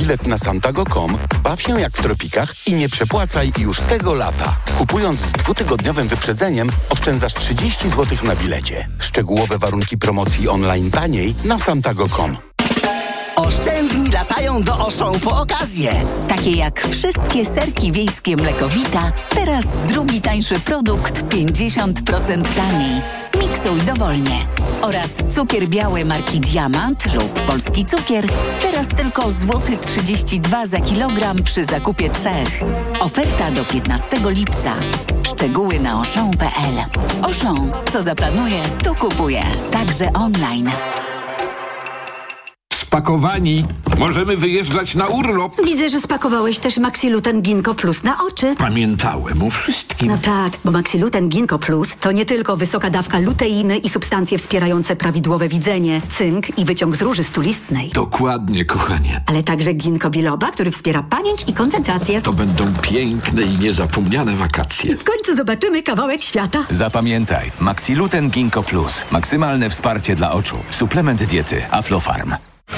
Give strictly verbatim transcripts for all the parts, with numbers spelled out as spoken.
bilet na santago kropka com, baw się jak w tropikach i nie przepłacaj już tego lata. Kupując z dwutygodniowym wyprzedzeniem oszczędzasz trzydzieści złotych na bilecie. Szczegółowe warunki promocji online taniej na santago kropka com. Oszczędni latają do Auchan po okazję. Takie jak wszystkie serki wiejskie Mlekowita, teraz drugi tańszy produkt pięćdziesiąt procent taniej. Miksuj dowolnie. Oraz cukier biały marki Diamant lub Polski Cukier, teraz tylko złoty trzydzieści dwa za kilogram przy zakupie trzech. Oferta do piętnastego lipca. Szczegóły na auchan kropka p l. Auchan, co zaplanuje, to kupuje. Także online. Spakowani. Możemy wyjeżdżać na urlop. Widzę, że spakowałeś też Maxiluten Ginkgo Plus na oczy. Pamiętałem o wszystkim. No tak, bo Maxiluten Ginkgo Plus to nie tylko wysoka dawka luteiny i substancje wspierające prawidłowe widzenie, cynk i wyciąg z róży stulistnej. Dokładnie, kochanie. Ale także ginkgo biloba, który wspiera pamięć i koncentrację. To będą piękne i niezapomniane wakacje. W końcu zobaczymy kawałek świata. Zapamiętaj, Maxiluten Ginkgo Plus. Maksymalne wsparcie dla oczu. Suplement diety Aflofarm.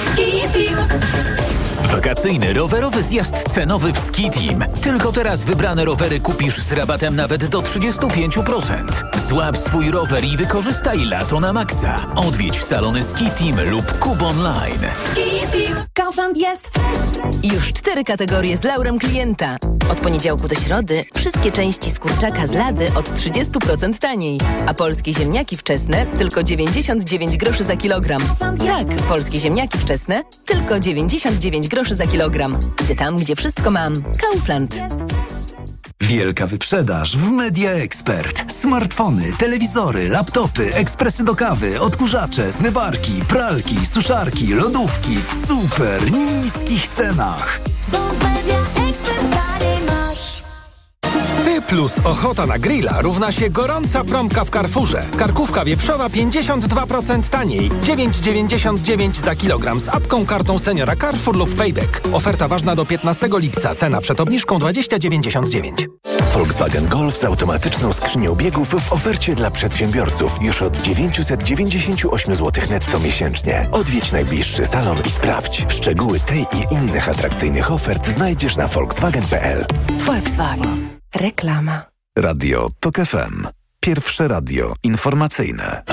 Wakacyjny rowerowy zjazd cenowy w Ski Team. Tylko teraz wybrane rowery kupisz z rabatem nawet do trzydzieści pięć procent. Złap swój rower i wykorzystaj lato na maksa. Odwiedź salony Ski Team lub Kub Online. Ski Team. Kaufland jest fresh. Już cztery kategorie z laurem klienta. Od poniedziałku do środy wszystkie części z kurczaka z Lady od trzydzieści procent taniej. A polskie ziemniaki wczesne tylko dziewięćdziesiąt dziewięć groszy za kilogram. Tak, polskie ziemniaki wczesne tylko dziewięćdziesiąt dziewięć groszy za kilogram. Ty tam, gdzie wszystko mam. Kaufland. Wielka wyprzedaż w Media Expert. Smartfony, telewizory, laptopy, ekspresy do kawy, odkurzacze, zmywarki, pralki, suszarki, lodówki w super niskich cenach. Bo w Media Expert taniej masz. Ty plus ochota na grilla równa się gorąca promka w Carrefourze. Karkówka wieprzowa pięćdziesiąt dwa procent taniej. dziewięć dziewięćdziesiąt dziewięć za kilogram z apką, kartą seniora Carrefour lub Payback. Oferta ważna do piętnastego lipca. Cena przed obniżką dwadzieścia dziewięćdziesiąt dziewięć. Volkswagen Golf z automatyczną skrzynią biegów w ofercie dla przedsiębiorców już od dziewięćset dziewięćdziesiąt osiem złotych netto miesięcznie. Odwiedź najbliższy salon i sprawdź. Szczegóły tej i innych atrakcyjnych ofert znajdziesz na volkswagen kropka p l. Volkswagen. Reklama. Radio Tok F M. Pierwsze radio informacyjne.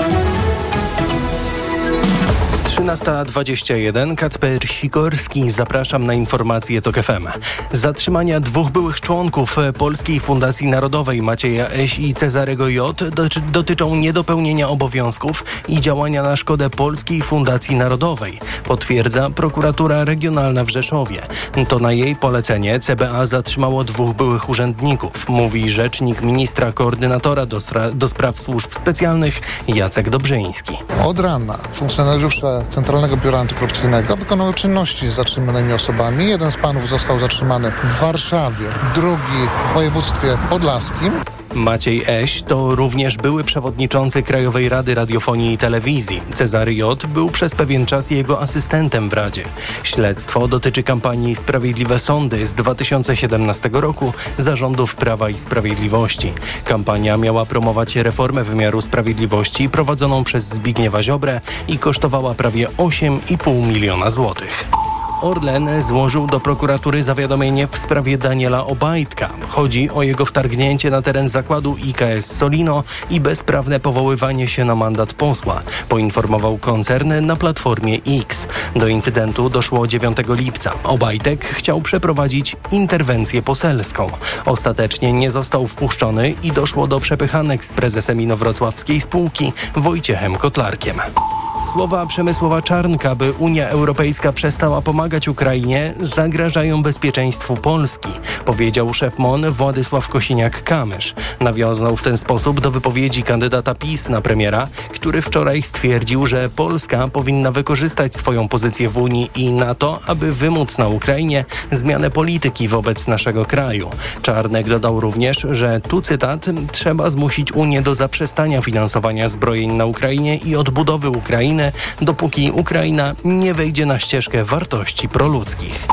trzynasta dwadzieścia jeden. Kacper Sikorski. Zapraszam na informacje Tok F M. Zatrzymania dwóch byłych członków Polskiej Fundacji Narodowej Macieja Eś i Cezarego J. dotyczą niedopełnienia obowiązków i działania na szkodę Polskiej Fundacji Narodowej, potwierdza prokuratura regionalna w Rzeszowie. To na jej polecenie C B A zatrzymało dwóch byłych urzędników, mówi rzecznik ministra koordynatora do, stra- do spraw służb specjalnych Jacek Dobrzyński. Od rana funkcjonariusze Centralnego Biura Antykorupcyjnego wykonały czynności z zatrzymanymi osobami. Jeden z panów został zatrzymany w Warszawie, drugi w województwie podlaskim. Maciej Eś to również były przewodniczący Krajowej Rady Radiofonii i Telewizji. Cezary J. był przez pewien czas jego asystentem w Radzie. Śledztwo dotyczy kampanii Sprawiedliwe Sądy z dwa tysiące siedemnastego roku zarządów Prawa i Sprawiedliwości. Kampania miała promować reformę wymiaru sprawiedliwości prowadzoną przez Zbigniewa Ziobrę i kosztowała prawie osiem i pół miliona złotych. Orlen złożył do prokuratury zawiadomienie w sprawie Daniela Obajtka. Chodzi o jego wtargnięcie na teren zakładu I K S Solino i bezprawne powoływanie się na mandat posła, poinformował koncern na platformie X. Do incydentu doszło dziewiątego lipca. Obajtek chciał przeprowadzić interwencję poselską. Ostatecznie nie został wpuszczony i doszło do przepychanek z prezesem inowrocławskiej spółki Wojciechem Kotlarkiem. Słowa Przemysława Czarnka, by Unia Europejska przestała pomagać Ukrainie, zagrażają bezpieczeństwu Polski, powiedział szef M O N Władysław Kosiniak-Kamysz. Nawiązał w ten sposób do wypowiedzi kandydata PiS na premiera, który wczoraj stwierdził, że Polska powinna wykorzystać swoją pozycję w Unii i NATO, aby wymóc na Ukrainie zmianę polityki wobec naszego kraju. Czarnek dodał również, że tu cytat, trzeba zmusić Unię do zaprzestania finansowania zbrojeń na Ukrainie i odbudowy Ukrainy, dopóki Ukraina nie wejdzie na ścieżkę wartości proludzkich.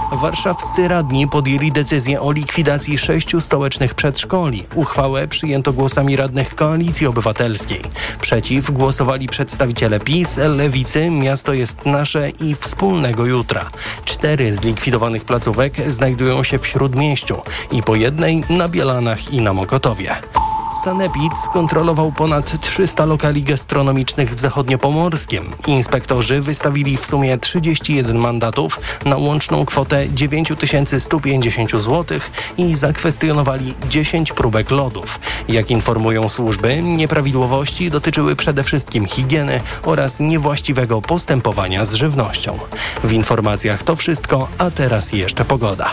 Warszawscy radni podjęli decyzję o likwidacji sześciu stołecznych przedszkoli. Uchwałę przyjęto głosami radnych Koalicji Obywatelskiej. Przeciw głosowali przedstawiciele PiS, Lewicy, Miasto jest nasze i Wspólnego Jutra. Cztery z likwidowanych placówek znajdują się w Śródmieściu i po jednej na Bielanach i na Mokotowie. Sanepid skontrolował ponad trzysta lokali gastronomicznych w Zachodniopomorskiem. Inspektorzy wystawili w sumie trzydzieści jeden mandatów na łączną kwotę dziewięć tysięcy sto pięćdziesiąt złotych i zakwestionowali dziesięć próbek lodów. Jak informują służby, nieprawidłowości dotyczyły przede wszystkim higieny oraz niewłaściwego postępowania z żywnością. W informacjach to wszystko, a teraz jeszcze pogoda.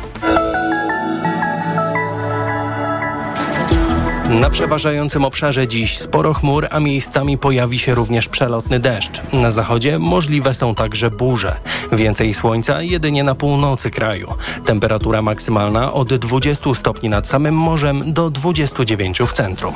Na przeważającym obszarze dziś sporo chmur, a miejscami pojawi się również przelotny deszcz. Na zachodzie możliwe są także burze. Więcej słońca jedynie na północy kraju. Temperatura maksymalna od dwudziestu stopni nad samym morzem do dwudziestu dziewięciu w centrum.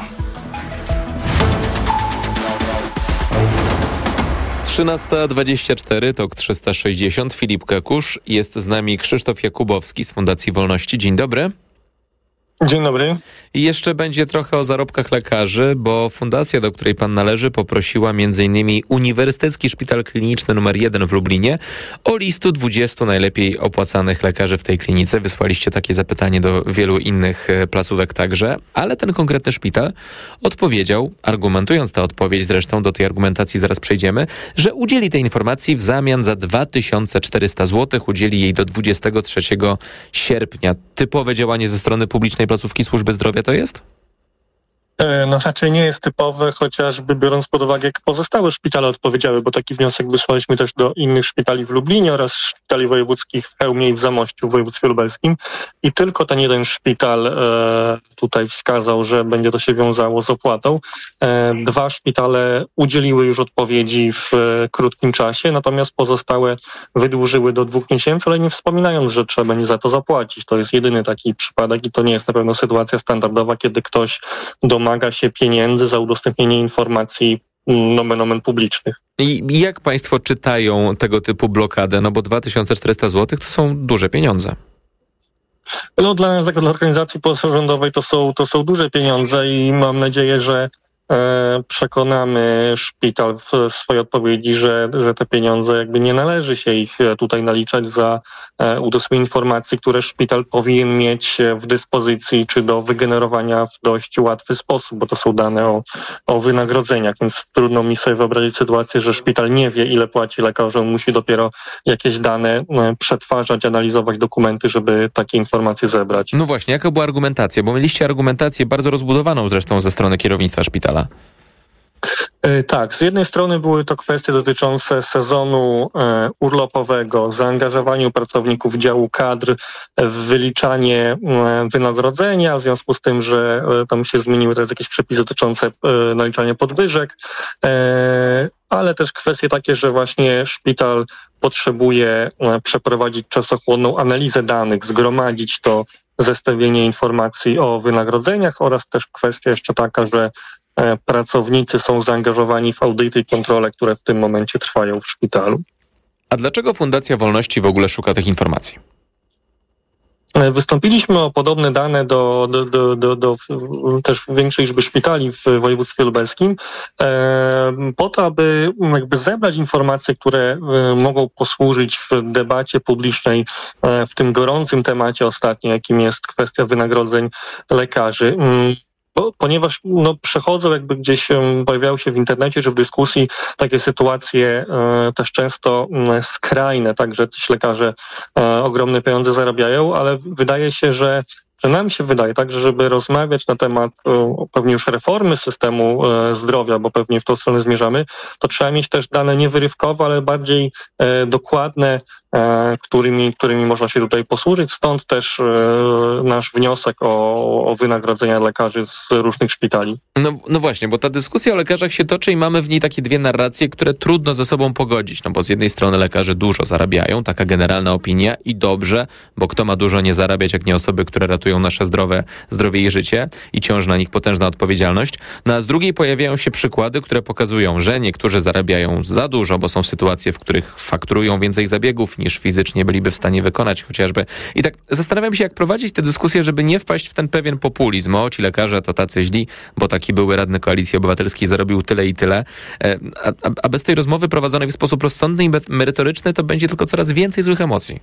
trzynasta dwadzieścia cztery, tok trzysta sześćdziesiąt, Filip Kekusz. Jest z nami Krzysztof Jakubowski z Fundacji Wolności. Dzień dobry. Dzień dobry. I jeszcze będzie trochę o zarobkach lekarzy, bo fundacja, do której pan należy, poprosiła m.in. Uniwersytecki Szpital Kliniczny numer jeden w Lublinie o listu dwudziestu najlepiej opłacanych lekarzy w tej klinice. Wysłaliście takie zapytanie do wielu innych placówek także, ale ten konkretny szpital odpowiedział, argumentując tę odpowiedź, zresztą do tej argumentacji zaraz przejdziemy, że udzieli tej informacji w zamian za dwa tysiące czterysta złotych, udzieli jej do dwudziestego trzeciego sierpnia. Typowe działanie ze strony publicznej placówki służby zdrowia to jest? No raczej nie jest typowe, chociażby biorąc pod uwagę, jak pozostałe szpitale odpowiedziały, bo taki wniosek wysłaliśmy też do innych szpitali w Lublinie oraz szpitali wojewódzkich w Chełmie i w Zamościu w województwie lubelskim i tylko ten jeden szpital e, tutaj wskazał, że będzie to się wiązało z opłatą. E, dwa szpitale udzieliły już odpowiedzi w e, krótkim czasie, natomiast pozostałe wydłużyły do dwóch miesięcy, ale nie wspominając, że trzeba będzie za to zapłacić. To jest jedyny taki przypadek i to nie jest na pewno sytuacja standardowa, kiedy ktoś domaga się pieniędzy za udostępnienie informacji nomen omen publicznych. I jak państwo czytają tego typu blokadę? No bo dwa tysiące czterysta złotych to są duże pieniądze. No dla, dla organizacji pozarządowej to są, to są duże pieniądze i mam nadzieję, że e, przekonamy szpital w swojej odpowiedzi, że, że te pieniądze jakby nie należy się ich tutaj naliczać za e, udostępnienie informacji, które szpital powinien mieć w dyspozycji czy do wygenerowania w dość łatwy sposób, bo to są dane o, o wynagrodzeniach, więc trudno mi sobie wyobrazić sytuację, że szpital nie wie, ile płaci lekarz, on musi dopiero jakieś dane e, przetwarzać, analizować dokumenty, żeby takie informacje zebrać. No właśnie, jaka była argumentacja? Bo mieliście argumentację bardzo rozbudowaną zresztą ze strony kierownictwa szpitala. Tak, z jednej strony były to kwestie dotyczące sezonu e, urlopowego, zaangażowaniu pracowników działu kadr w wyliczanie e, wynagrodzenia, w związku z tym, że e, tam się zmieniły teraz jakieś przepisy dotyczące e, naliczania podwyżek, e, ale też kwestie takie, że właśnie szpital potrzebuje e, przeprowadzić czasochłonną analizę danych, zgromadzić to zestawienie informacji o wynagrodzeniach oraz też kwestia jeszcze taka, że pracownicy są zaangażowani w audyty i kontrole, które w tym momencie trwają w szpitalu. A dlaczego Fundacja Wolności w ogóle szuka tych informacji? Wystąpiliśmy o podobne dane do, do, do, do, do też większej liczby szpitali w województwie lubelskim e, po to, aby jakby zebrać informacje, które e, mogą posłużyć w debacie publicznej e, w tym gorącym temacie ostatnio, jakim jest kwestia wynagrodzeń lekarzy. Mm. Bo, ponieważ no, przechodzą jakby gdzieś um, pojawiały się w internecie, że w dyskusji takie sytuacje e, też często e, skrajne, tak, że ci lekarze e, ogromne pieniądze zarabiają, ale wydaje się, że że nam się wydaje, tak, że żeby rozmawiać na temat e, pewnie już reformy systemu e, zdrowia, bo pewnie w tą stronę zmierzamy, to trzeba mieć też dane nie wyrywkowe, ale bardziej e, dokładne, e, którymi, którymi można się tutaj posłużyć. Stąd też e, nasz wniosek o, o wynagrodzenia lekarzy z różnych szpitali. No, no właśnie, bo ta dyskusja o lekarzach się toczy i mamy w niej takie dwie narracje, które trudno ze sobą pogodzić. No bo z jednej strony lekarze dużo zarabiają, taka generalna opinia i dobrze, bo kto ma dużo nie zarabiać, jak nie osoby, które ratują nasze zdrowe, zdrowie i życie i ciąży na nich potężna odpowiedzialność. No a z drugiej pojawiają się przykłady, które pokazują, że niektórzy zarabiają za dużo, bo są sytuacje, w których fakturują więcej zabiegów niż fizycznie byliby w stanie wykonać chociażby. I tak zastanawiam się, jak prowadzić tę dyskusję, żeby nie wpaść w ten pewien populizm. O, ci lekarze to tacy źli, bo taki były radny Koalicji Obywatelskiej, zarobił tyle i tyle. A, a, a bez tej rozmowy prowadzonej w sposób rozsądny i merytoryczny to będzie tylko coraz więcej złych emocji.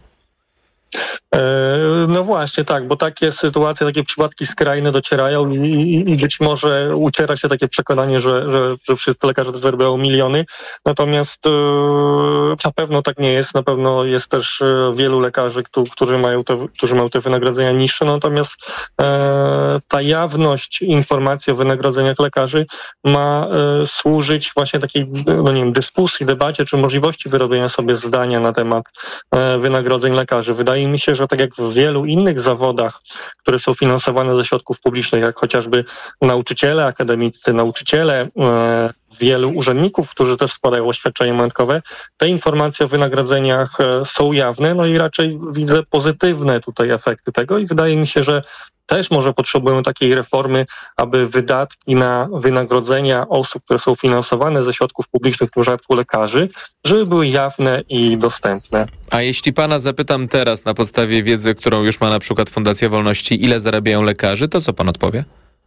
No właśnie, tak, bo takie sytuacje, takie przypadki skrajne docierają i, i, i być może uciera się takie przekonanie, że, że, że wszyscy lekarze to zarabiają miliony, natomiast e, na pewno tak nie jest, na pewno jest też wielu lekarzy, którzy mają te, którzy mają te wynagrodzenia niższe, natomiast e, ta jawność informacji o wynagrodzeniach lekarzy ma e, służyć właśnie takiej, no nie wiem, dyskusji, debacie, czy możliwości wyrobienia sobie zdania na temat e, wynagrodzeń lekarzy. Wydaje mi się, że tak jak w wielu innych zawodach, które są finansowane ze środków publicznych, jak chociażby nauczyciele akademiccy, nauczyciele, e, wielu urzędników, którzy też składają oświadczenia majątkowe, te informacje o wynagrodzeniach e, są jawne, no i raczej widzę pozytywne tutaj efekty tego i wydaje mi się, że też może potrzebują takiej reformy, aby wydatki na wynagrodzenia osób, które są finansowane ze środków publicznych, w tym przypadku lekarzy, żeby były jawne i dostępne. A jeśli pana zapytam teraz na podstawie wiedzy, którą już ma na przykład Fundacja Wolności, ile zarabiają lekarze, to co pan odpowie?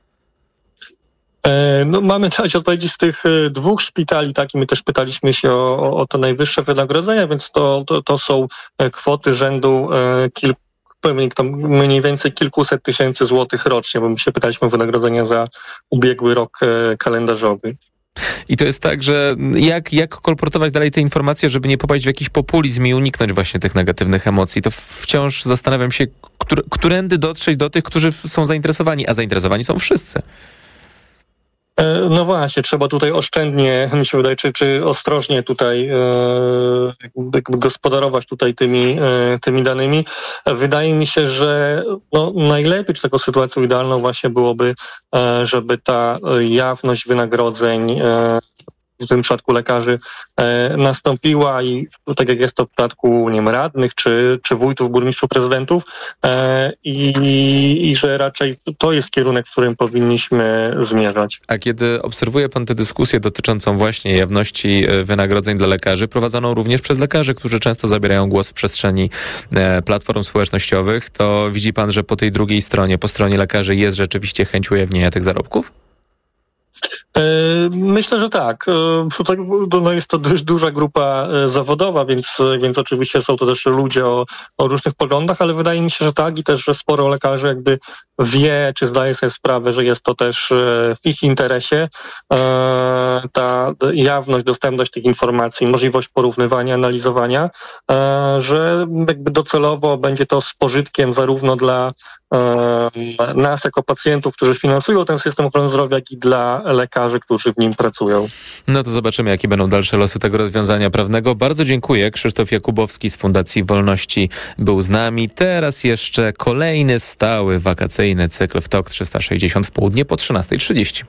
No, mamy dać odpowiedzi z tych dwóch szpitali, tak, i my też pytaliśmy się o, o te najwyższe wynagrodzenia, więc to, to, to są kwoty rzędu kilku, mniej więcej kilkuset tysięcy złotych rocznie, bo my się pytaliśmy o wynagrodzenia za ubiegły rok kalendarzowy. I to jest tak, że jak, jak kolportować dalej te informacje, żeby nie popaść w jakiś populizm i uniknąć właśnie tych negatywnych emocji, to wciąż zastanawiam się, któr, którędy dotrzeć do tych, którzy są zainteresowani, a zainteresowani są wszyscy. No właśnie, trzeba tutaj oszczędnie, mi się wydaje, czy, czy ostrożnie tutaj e, jakby gospodarować tutaj tymi, e, tymi danymi. Wydaje mi się, że no, najlepiej, czy taką sytuacją idealną właśnie byłoby, e, żeby ta jawność wynagrodzeń e, w tym przypadku lekarzy e, nastąpiła i tak jak jest to w przypadku nie wiem, radnych, czy, czy wójtów, burmistrzów, prezydentów e, i, i że raczej to jest kierunek, w którym powinniśmy zmierzać. A kiedy obserwuje pan tę dyskusję dotyczącą właśnie jawności wynagrodzeń dla lekarzy, prowadzoną również przez lekarzy, którzy często zabierają głos w przestrzeni e, platform społecznościowych, to widzi pan, że po tej drugiej stronie, po stronie lekarzy jest rzeczywiście chęć ujawnienia tych zarobków? Myślę, że tak. No jest to dość duża grupa zawodowa, więc, więc oczywiście są to też ludzie o, o różnych poglądach, ale wydaje mi się, że tak i też, że sporo lekarzy jakby wie, czy zdaje sobie sprawę, że jest to też w ich interesie ta jawność, dostępność tych informacji, możliwość porównywania, analizowania, że jakby docelowo będzie to z pożytkiem zarówno dla nas jako pacjentów, którzy finansują ten system ochrony zdrowia, jak i dla lekarzy, którzy w nim pracują. No to zobaczymy, jakie będą dalsze losy tego rozwiązania prawnego. Bardzo dziękuję. Krzysztof Jakubowski z Fundacji Wolności był z nami. Teraz jeszcze kolejny stały wakacyjny cykl w T O K trzysta sześćdziesiąt w południe po trzynastej trzydzieści.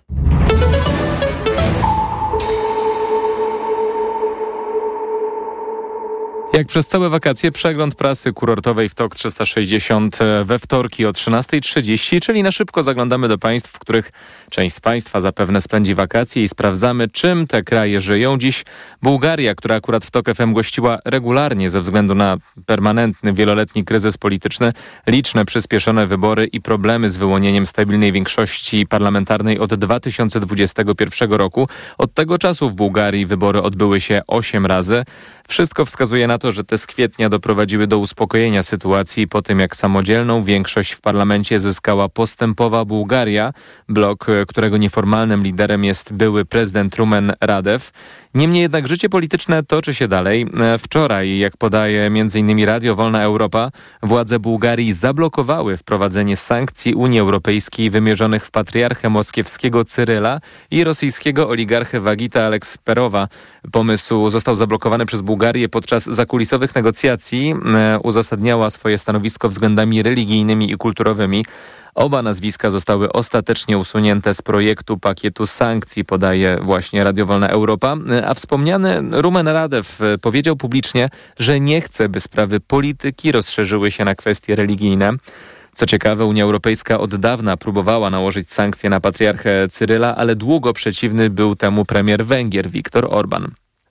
Jak przez całe wakacje przegląd prasy kurortowej w T O K trzysta sześćdziesiąt we wtorki o trzynastej trzydzieści, czyli na szybko zaglądamy do państw, w których część z państwa zapewne spędzi wakacje i sprawdzamy, czym te kraje żyją. Dziś Bułgaria, która akurat w T O K F M gościła regularnie ze względu na permanentny, wieloletni kryzys polityczny, liczne przyspieszone wybory i problemy z wyłonieniem stabilnej większości parlamentarnej od dwa tysiące dwudziestego pierwszego roku. Od tego czasu w Bułgarii wybory odbyły się osiem razy. Wszystko wskazuje na to, że te z kwietnia doprowadziły do uspokojenia sytuacji po tym, jak samodzielną większość w parlamencie zyskała postępowa Bułgaria, blok, którego nieformalnym liderem jest były prezydent Rumen Radew. Niemniej jednak życie polityczne toczy się dalej. Wczoraj, jak podaje między innymi Radio Wolna Europa, władze Bułgarii zablokowały wprowadzenie sankcji Unii Europejskiej wymierzonych w patriarchę moskiewskiego Cyryla i rosyjskiego oligarchę Wagita Aleksperowa. Pomysł został zablokowany przez Bułgarię podczas zakulisowych negocjacji. Uzasadniała swoje stanowisko względami religijnymi i kulturowymi. Oba nazwiska zostały ostatecznie usunięte z projektu pakietu sankcji, podaje właśnie Radio Wolna Europa. A wspomniany Rumen Radew powiedział publicznie, że nie chce, by sprawy polityki rozszerzyły się na kwestie religijne. Co ciekawe, Unia Europejska od dawna próbowała nałożyć sankcje na patriarchę Cyryla, ale długo przeciwny był temu premier Węgier Viktor Orbán.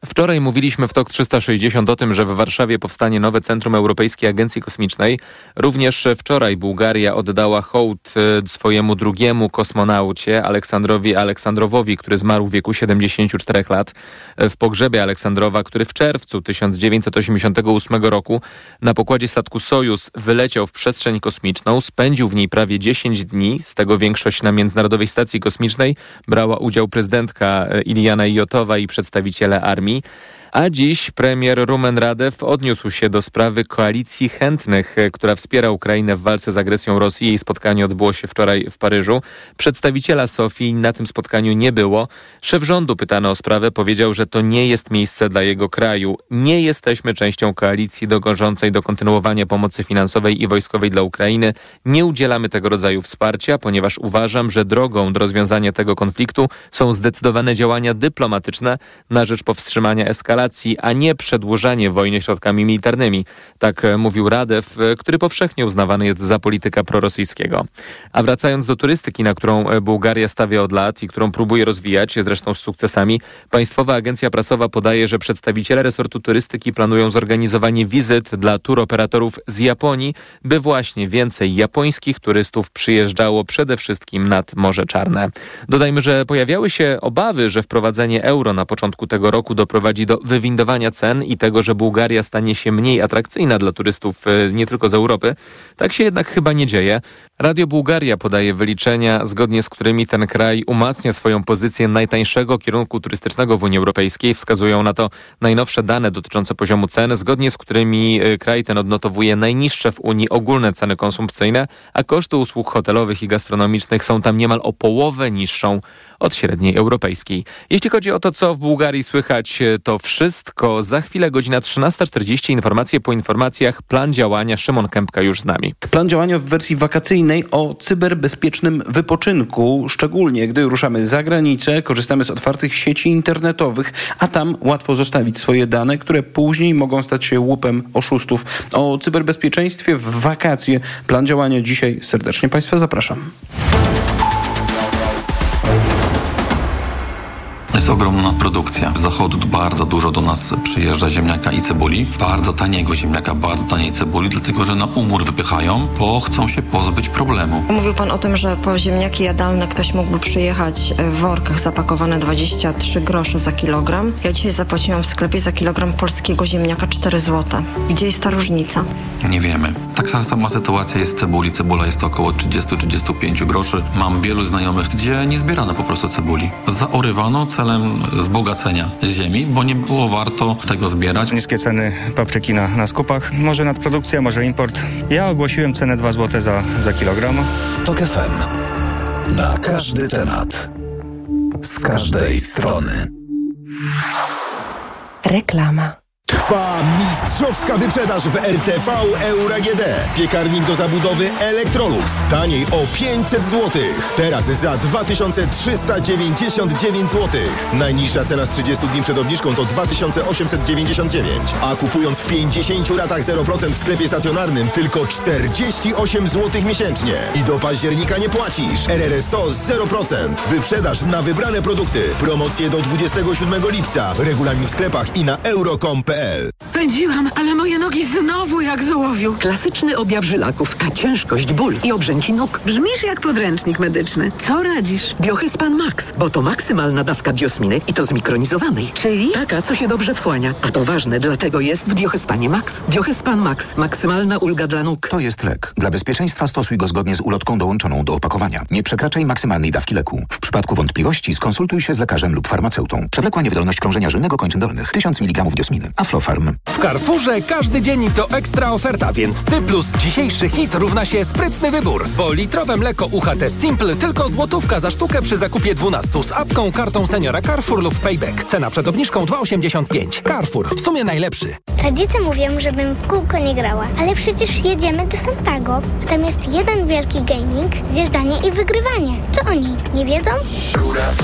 Wczoraj mówiliśmy w Tok trzysta sześćdziesiąt o tym, że w Warszawie powstanie nowe Centrum Europejskiej Agencji Kosmicznej. Również wczoraj Bułgaria oddała hołd swojemu drugiemu kosmonaucie, Aleksandrowi Aleksandrowowi, który zmarł w wieku siedemdziesięciu czterech lat. W pogrzebie Aleksandrowa, który w czerwcu tysiąc dziewięćset osiemdziesiątego ósmego roku na pokładzie statku Sojuz wyleciał w przestrzeń kosmiczną, spędził w niej prawie dziesięć dni, z tego większość na Międzynarodowej Stacji Kosmicznej. Brała udział prezydentka Iliana Ijotowa i przedstawiciele armii. A dziś premier Rumen Radew odniósł się do sprawy koalicji chętnych, która wspiera Ukrainę w walce z agresją Rosji. Jej spotkanie odbyło się wczoraj w Paryżu. Przedstawiciela Sofii na tym spotkaniu nie było. Szef rządu pytany o sprawę powiedział, że to nie jest miejsce dla jego kraju. Nie jesteśmy częścią koalicji dążącej do kontynuowania pomocy finansowej i wojskowej dla Ukrainy. Nie udzielamy tego rodzaju wsparcia, ponieważ uważam, że drogą do rozwiązania tego konfliktu są zdecydowane działania dyplomatyczne na rzecz powstrzymania eskalacji, a nie przedłużanie wojny środkami militarnymi. Tak mówił Radew, który powszechnie uznawany jest za polityka prorosyjskiego. A wracając do turystyki, na którą Bułgaria stawia od lat i którą próbuje rozwijać, zresztą z sukcesami, Państwowa Agencja Prasowa podaje, że przedstawiciele resortu turystyki planują zorganizowanie wizyt dla turoperatorów z Japonii, by właśnie więcej japońskich turystów przyjeżdżało przede wszystkim nad Morze Czarne. Dodajmy, że pojawiały się obawy, że wprowadzenie euro na początku tego roku doprowadzi do wywindowania cen i tego, że Bułgaria stanie się mniej atrakcyjna dla turystów nie tylko z Europy. Tak się jednak chyba nie dzieje. Radio Bułgaria podaje wyliczenia, zgodnie z którymi ten kraj umacnia swoją pozycję najtańszego kierunku turystycznego w Unii Europejskiej. Wskazują na to najnowsze dane dotyczące poziomu cen, zgodnie z którymi kraj ten odnotowuje najniższe w Unii ogólne ceny konsumpcyjne, a koszty usług hotelowych i gastronomicznych są tam niemal o połowę niższą od średniej europejskiej. Jeśli chodzi o to, co w Bułgarii słychać, to wszystko. Za chwilę godzina trzynasta czterdzieści. Informacje po informacjach. Plan działania. Szymon Kępka już z nami. Plan działania w wersji wakacyjnej o cyberbezpiecznym wypoczynku, szczególnie gdy ruszamy za granicę, korzystamy z otwartych sieci internetowych, a tam łatwo zostawić swoje dane, które później mogą stać się łupem oszustów. O cyberbezpieczeństwie w wakacje. Plan działania dzisiaj. Serdecznie Państwa zapraszam. Jest ogromna produkcja. Z zachodu bardzo dużo do nas przyjeżdża ziemniaka i cebuli. Bardzo taniego ziemniaka, bardzo taniej cebuli, dlatego że na umór wypychają, bo chcą się pozbyć problemu. Mówił pan o tym, że po ziemniaki jadalne ktoś mógłby przyjechać w workach zapakowane dwadzieścia trzy grosze za kilogram. Ja dzisiaj zapłaciłam w sklepie za kilogram polskiego ziemniaka cztery złote. Gdzie jest ta różnica? Nie wiemy. Tak sama sytuacja jest w cebuli. Cebula jest około trzydzieści do trzydziestu pięciu groszy. Mam wielu znajomych, gdzie nie zbierano po prostu cebuli. Zaorywano celem wzbogacenia ziemi, bo nie było warto tego zbierać. Niskie ceny papryki na, na skupach. Może nadprodukcja, może import. Ja ogłosiłem cenę dwa złote za, za kilogram. Tok F M. Na każdy temat. Z każdej strony. Reklama. Trwa mistrzowska wyprzedaż w R T V Euro A G D. Piekarnik do zabudowy Electrolux. Taniej o pięćset złotych. Teraz za dwa tysiące trzysta dziewięćdziesiąt dziewięć złotych. Najniższa cena z trzydziestu dni przed obniżką to dwa tysiące osiemset dziewięćdziesiąt dziewięć. A kupując w pięćdziesięciu ratach zero procent w sklepie stacjonarnym tylko czterdzieści osiem złotych miesięcznie. I do października nie płacisz. R R S O zero procent. Wyprzedaż na wybrane produkty. Promocje do dwudziestego siódmego lipca. Regulamin w sklepach i na euro kropka com kropka p l. Pędziłam, ale moje nogi znowu jak z ołowiu. Klasyczny objaw żylaków, a ciężkość, ból i obrzęki nóg. Brzmisz jak podręcznik medyczny. Co radzisz? Biohyspan Max, bo to maksymalna dawka biosminy i to zmikronizowanej. Czyli? Taka, co się dobrze wchłania. A to ważne, dlatego jest w Biohyspanie Max. Biohyspan Max. Maksymalna ulga dla nóg. To jest lek. Dla bezpieczeństwa stosuj go zgodnie z ulotką dołączoną do opakowania. Nie przekraczaj maksymalnej dawki leku. W przypadku wątpliwości skonsultuj się z lekarzem lub farmaceutą. Przewlekła niewydolność krążenia żylnego kończyn dolnych. tysiąc miligramów diosminy. Aflofarm. W Carrefourze każdy dzień to ekstra oferta, więc ty plus dzisiejszy hit równa się sprytny wybór. Bo litrowe mleko U H T Simple tylko złotówka za sztukę przy zakupie dwunastu z apką, kartą seniora Carrefour lub Payback. Cena przed obniżką dwa osiemdziesiąt pięć. Carrefour, w sumie najlepszy. Rodzice mówią, żebym w kółko nie grała, ale przecież jedziemy do Santago, a tam jest jeden wielki gaming, zjeżdżanie i wygrywanie. Co oni nie wiedzą?